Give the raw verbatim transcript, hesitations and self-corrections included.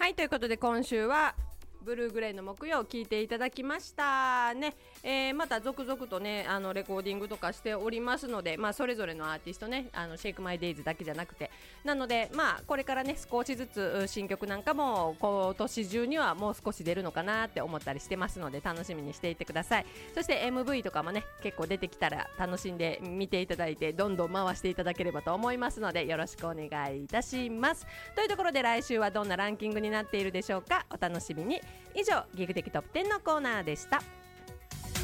はい、ということで今週はブルーグレイの木曜を聞いていただきましたね、えー、また続々とねあのレコーディングとかしておりますので、まあ、それぞれのアーティストねあのシェイクマイデイズだけじゃなくてなので、まあ、これからね少しずつ新曲なんかも今年中にはもう少し出るのかなって思ったりしてますので楽しみにしていてください。そして エムブイ とかもね結構出てきたら楽しんで見ていただいてどんどん回していただければと思いますのでよろしくお願いいたします。というところで来週はどんなランキングになっているでしょうか。お楽しみに。以上ギグ的トップテンのコーナーでした。